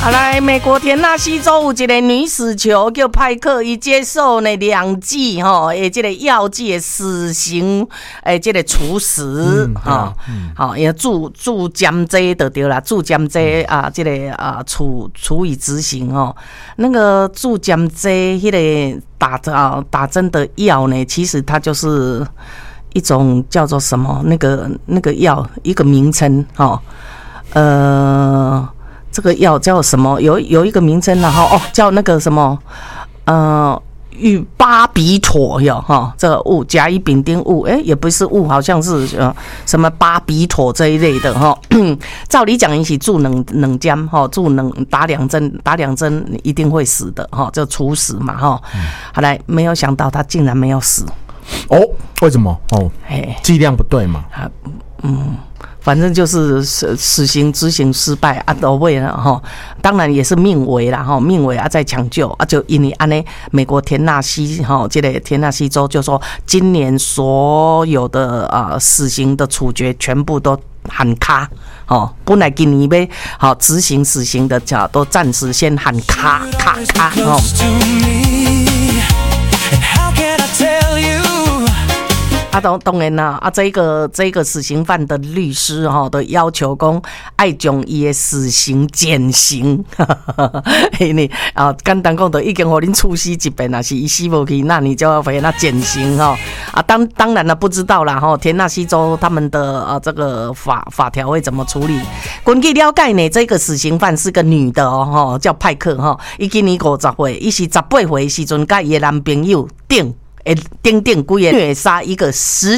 啊，来，美国田纳西州有一个女死囚叫派克，伊接受呢2剂诶，这个药剂的死刑，这个处死也注监剂就对啦，注监剂啊，这个处以执行那个注监剂，迄个打针的药呢，其实它就是一种叫做什么那个药一个名称这个药叫什么？有一个名称，然后叫那个什么与巴比妥这个物甲乙丙丁物，也不是物，好像是什么巴比妥这一类的照理讲，一起注冷浆注打2针一定会死的就处死嘛后来没有想到他竟然没有死为什么剂量不对嘛？ 反正就是死刑执行失败都为了当然也是命危啦命危在抢救就因为这样美国田纳西这个田纳西州就说今年所有的死刑的处决全部都喊卡本来今年要执行死刑的都暂时先喊卡当然啦这个死刑犯的律师都要求说要将他的死刑减刑因为简单说就已经给你处死一遍，是他死不去，那你就要给他减刑当然了不知道啦田纳西州他们的这个法条会怎么处理。根据了解呢，这个死刑犯是个女的叫派克她今年50岁，她是18岁的时候跟她的男朋友顶几个虐杀一个